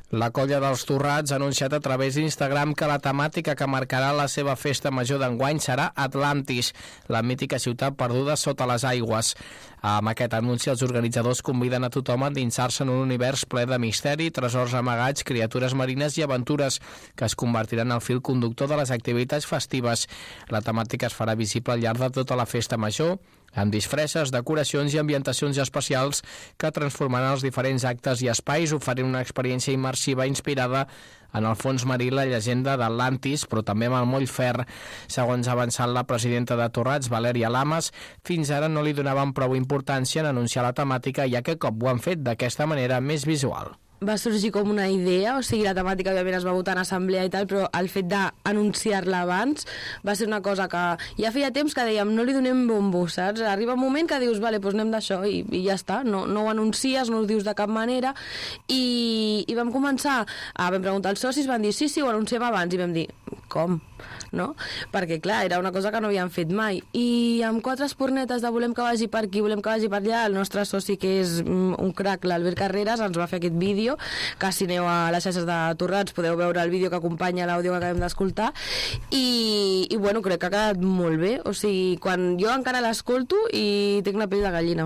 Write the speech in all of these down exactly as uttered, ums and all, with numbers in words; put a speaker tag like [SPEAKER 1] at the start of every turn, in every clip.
[SPEAKER 1] La Colla dels Torrats ha anunciat a través d'Instagram que la temàtica que marcarà la seva festa major d'enguany serà Atlantis, la mítica ciutat perduda sota les aigües. Amb aquest anunci, els organitzadors conviden a tothom a endinsar-se en un univers ple de misteri, tresors amagats, criatures marines i aventures que es convertiran al fil conductor de les activitats festives. La temàtica es farà visible al llarg de tota la festa major, amb disfresses, decoracions i ambientacions especials que transformaran els diferents actes i espais, oferint una experiència immersiva inspirada en el fons marí, la llegenda d'Atlantis, però també amb el moll fer. Segons ha avançat la presidenta de Torrats, Valèria Lamas, fins ara no li donaven prou importància en anunciar la temàtica, ja que cop ho han fet d'aquesta manera més visual.
[SPEAKER 2] Va sorgir com una idea, o sigui, la temàtica òbviament es va votar en assemblea i tal, però el fet d'anunciar-la abans va ser una cosa que ja feia temps que dèiem no li donem bombo, saps? Arriba un moment que dius, vale, doncs anem d'això i, i ja està, no, no ho anuncies, no ho dius de cap manera i, i vam començar, a, vam preguntar als socis, van dir sí, sí, ho anunciem abans i vam dir, com? No? Perquè clar, era una cosa que no havíem fet mai i amb quatre espurnetes de volem que vagi per aquí, volem que vagi per allà, el nostre soci que és mm, un crac, l'Albert Carreras, ens va fer aquest vídeo, que si aneu a les xarxes de Torrats podeu veure el vídeo que acompanya l'àudio que acabem d'escoltar i, i bueno, crec que ha quedat molt bé, o sigui, quan jo encara l'escolto i tinc la pell de gallina.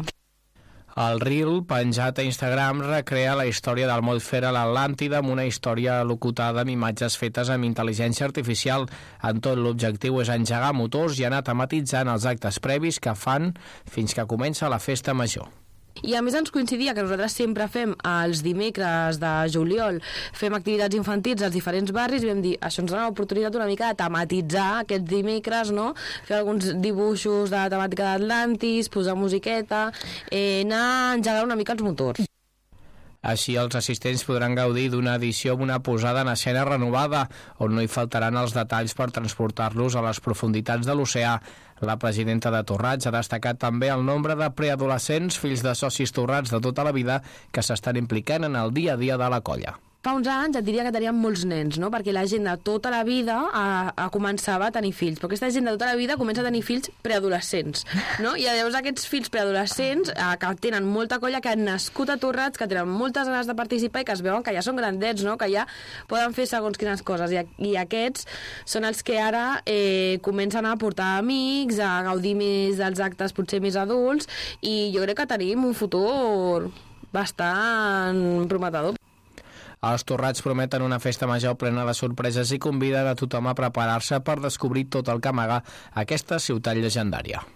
[SPEAKER 1] El reel, penjat a Instagram, recrea la història del moll fer a l'Atlàntida amb una història locutada amb imatges fetes amb intel·ligència artificial. En tot, l'objectiu és engegar motors i anar tematitzant els actes previs que fan fins que comença la festa major.
[SPEAKER 2] I a més ens coincidia que nosaltres sempre fem els dimecres de juliol, fem activitats infantils als diferents barris i vam dir, això ens dona l'oportunitat una mica de tematitzar aquests dimecres, no? Fer alguns dibuixos de la temàtica d'Atlantis, posar musiqueta, eh, anar engegant una mica els motors.
[SPEAKER 1] Així, els assistents podran gaudir d'una edició amb una posada en escena renovada, on no hi faltaran els detalls per transportar-los a les profunditats de l'oceà. La presidenta de Torrats ha destacat també el nombre de preadolescents, fills de socis torrats de tota la vida, que s'estan implicant en el dia a dia de la colla.
[SPEAKER 2] Fa uns anys et diria que teníem molts nens, no? Perquè la gent de tota la vida a, a començava a tenir fills, però aquesta gent de tota la vida comença a tenir fills preadolescents, no? I llavors aquests fills preadolescents eh, que tenen molta colla, que han nascut a Torrats, que tenen moltes ganes de participar i que es veuen que ja són grandets, no? Que ja poden fer segons quines coses i, i aquests són els que ara eh, comencen a portar amics, a gaudir més dels actes potser més adults i jo crec que tenim un futur bastant prometedor.
[SPEAKER 1] Els Torrats prometen una festa major plena de sorpreses i conviden a tothom a preparar-se per descobrir tot el que amaga aquesta ciutat llegendària.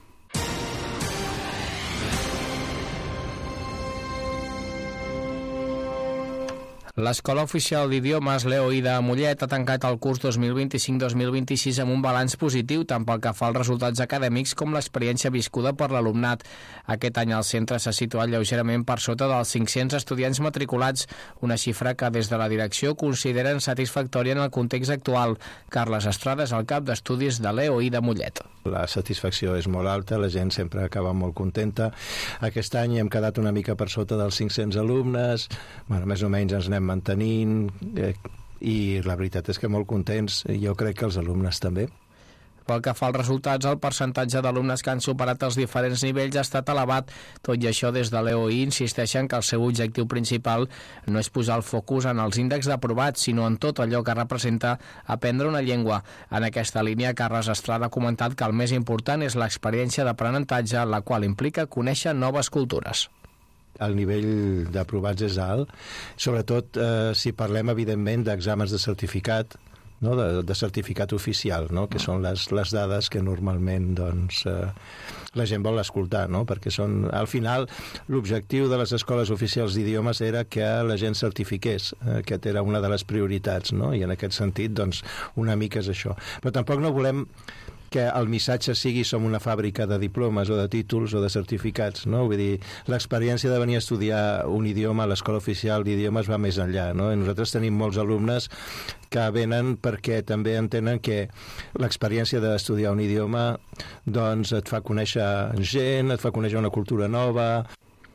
[SPEAKER 1] L'Escola Oficial d'Idiomes Leo Ida a Mollet ha tancat el curs dos mil vint-i-cinc dos mil vint-i-sis amb un balanç positiu tant pel que fa als resultats acadèmics com l'experiència viscuda per l'alumnat. Aquest any el centre s'ha situat lleugerament per sota dels cinc-cents estudiants matriculats, una xifra que des de la direcció consideren satisfactòria en el context actual. Carles Estrada és el cap d'estudis de Leo Ida Mollet.
[SPEAKER 3] La satisfacció és molt alta, la gent sempre acaba molt contenta. Aquest any hem quedat una mica per sota dels cinc-cents alumnes, bueno, més o menys ens anem mantenint eh, i la veritat és que molt contents, jo crec que els alumnes també.
[SPEAKER 1] Pel que fa als resultats, el percentatge d'alumnes que han superat els diferents nivells ha estat elevat. Tot i això, des de l'E O I insisteixen que el seu objectiu principal no és posar el focus en els índexs d'aprovats, sinó en tot allò que representa aprendre una llengua. En aquesta línia, Carles Estrada ha comentat que el més important és l'experiència d'aprenentatge, la qual implica conèixer noves cultures.
[SPEAKER 3] El nivell d'aprovats és alt, sobretot eh, si parlem evidentment d'exàmens de certificat, no? de, de certificat oficial, no? Que són les, les dades que normalment doncs, eh, la gent vol escoltar, no? Perquè són, al final l'objectiu de les escoles oficials d'idiomes era que la gent certifiqués, eh, que era una de les prioritats, no? I en aquest sentit doncs, una mica és això, però tampoc no volem que el missatge sigui som una fàbrica de diplomes o de títols o de certificats, no? Vull dir, l'experiència de venir a estudiar un idioma a l'Escola Oficial d'Idiomes va més enllà, no? I nosaltres tenim molts alumnes que venen perquè també entenen que l'experiència d'estudiar un idioma doncs et fa conèixer gent, et fa conèixer una cultura nova.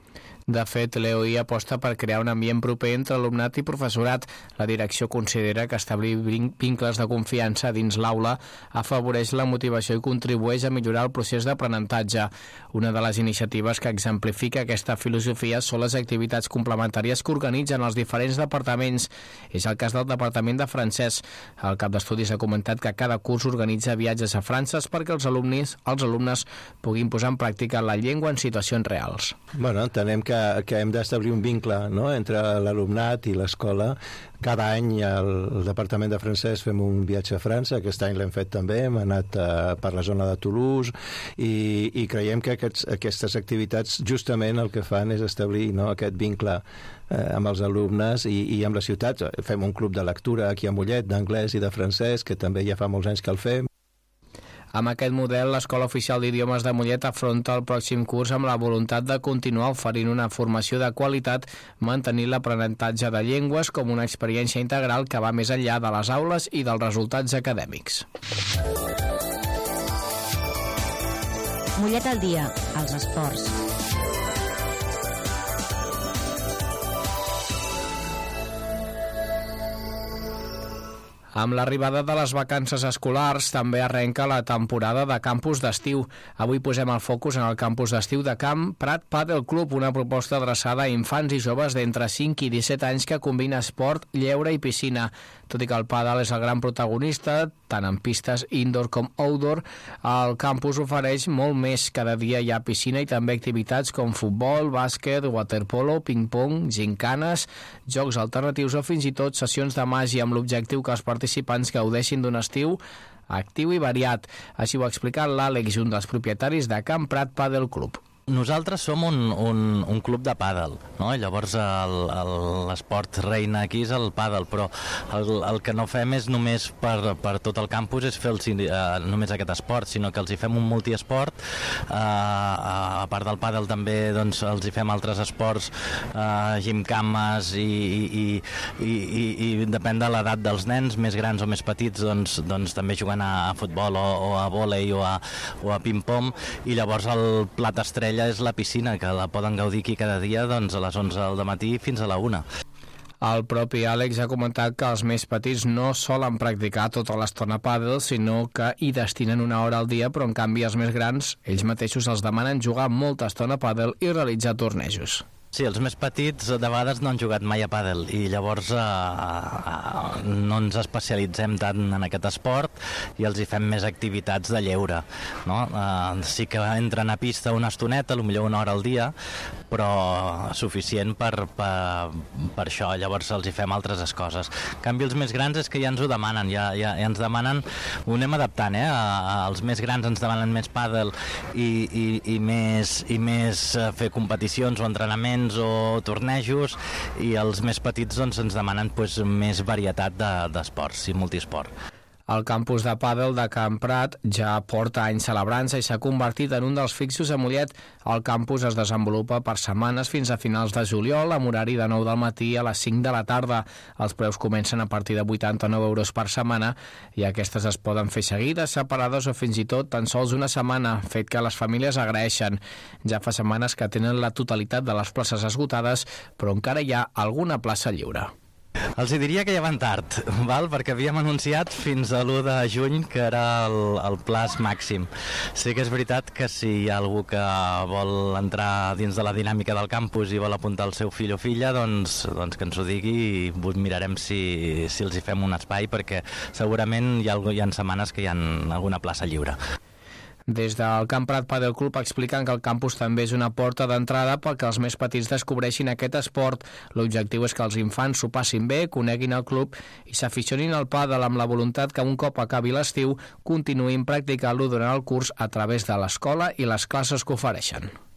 [SPEAKER 1] De fet, l'E O I aposta per crear un ambient proper entre alumnat i professorat. La direcció considera que establir vincles de confiança dins l'aula afavoreix la motivació i contribueix a millorar el procés d'aprenentatge. Una de les iniciatives que exemplifica aquesta filosofia són les activitats complementàries que organitzen els diferents departaments. És el cas del Departament de Francès. El cap d'estudis ha comentat que cada curs organitza viatges a França perquè els alumnes, els alumnes puguin posar en pràctica la llengua en situacions reals.
[SPEAKER 3] Bueno, entenem que Que, que hem d'establir un vincle, no?, entre l'alumnat i l'escola. Cada any al Departament de Francès fem un viatge a França, aquest any l'hem fet també, hem anat uh, per la zona de Toulouse i, i creiem que aquests, aquestes activitats justament el que fan és establir, no?, aquest vincle eh, amb els alumnes i, i amb la ciutat. Fem un club de lectura aquí a Mollet, d'anglès i de francès, que també ja fa molts anys que el fem.
[SPEAKER 1] Amb aquest model, l'Escola Oficial d'Idiomes de Mollet afronta el pròxim curs amb la voluntat de continuar oferint una formació de qualitat, mantenint l'aprenentatge de llengües com una experiència integral que va més enllà de les aules i dels resultats acadèmics.
[SPEAKER 4] Mollet al dia, als esports.
[SPEAKER 1] Amb l'arribada de les vacances escolars també arrenca la temporada de campus d'estiu. Avui posem el focus en el campus d'estiu de Camp Prat Padel Club, una proposta adreçada a infants i joves d'entre cinc i disset anys que combina esport, lleure i piscina. Tot i que el pàdel és el gran protagonista, tant en pistes indoor com outdoor, el campus ofereix molt més. Cada dia hi ha piscina i també activitats com futbol, bàsquet, waterpolo, ping-pong, gincanes, jocs alternatius o fins i tot sessions de màgia amb l'objectiu que els participants gaudeixin d'un estiu actiu i variat. Així ho ha explicat l'Àlex, un dels propietaris de Camp Prat Padel Club.
[SPEAKER 5] Nosaltres som un, un, un club de pàdel, no? Llavors l'esport reina aquí és el pàdel, però el, el que no fem és només per, per tot el campus és fer el, uh, només aquest esport, sinó que els hi fem un multiesport. Uh, a part del pàdel també doncs, els hi fem altres esports, uh, gimcames i, i, i, i, i depèn de l'edat dels nens, més grans o més petits, doncs, doncs també juguen a, a futbol o, o a vòlei o a, o a ping-pong, i llavors el plat estrella és la piscina, que la poden gaudir aquí cada dia doncs, a les onze del matí fins a la una.
[SPEAKER 1] El propi Àlex ha comentat que els més petits no solen practicar tota l'estona pàdel, sinó que hi destinen una hora al dia, però en canvi els més grans, ells mateixos els demanen jugar molta estona a pàdel i realitzar tornejos.
[SPEAKER 5] Sí, els més petits de vegades no han jugat mai a pàdel i llavors eh, eh, no ens especialitzem tant en aquest esport i els hi fem més activitats de lleure, no? Eh, sí que entren a pista una estoneta, potser una hora al dia, però suficient per, per, per això, llavors els hi fem altres coses. En canvi, els més grans és que ja ens ho demanen, ja, ja, ja ens demanen, ho anem adaptant, eh? Els més grans ens demanen més pàdel i, i, i més, i més fer competicions o entrenaments o tornejos, i els més petits doncs, ens demanen pues, més varietat d'esports i multiesport.
[SPEAKER 1] El campus de pàdel de Camp Prat ja porta anys celebrant-se i s'ha convertit en un dels fixos a Mollet. El campus es desenvolupa per setmanes fins a finals de juliol, amb horari de nou del matí a les cinc de la tarda. Els preus comencen a partir de vuitanta-nou euros per setmana i aquestes es poden fer seguides, separades o fins i tot tan sols una setmana, fet que les famílies agraeixen. Ja fa setmanes que tenen la totalitat de les places esgotades, però encara hi ha alguna plaça lliure.
[SPEAKER 5] Els hi diria que ja van tard, val? Perquè havíem anunciat fins a l'u de juny que era el, el plaç màxim. Sí que és veritat que si hi ha algú que vol entrar dins de la dinàmica del campus i vol apuntar el seu fill o filla, doncs, doncs que ens ho digui i mirarem si, si els hi fem un espai, perquè segurament hi ha, hi ha setmanes que hi ha alguna plaça lliure.
[SPEAKER 1] Des del Camp Prat Padel Club expliquen que el campus també és una porta d'entrada perquè els més petits descobreixin aquest esport. L'objectiu és que els infants s'ho passin bé, coneguin el club i s'aficionin al pàdel amb la voluntat que un cop acabi l'estiu continuïn practicant-lo durant el curs a través de l'escola i les classes que ofereixen.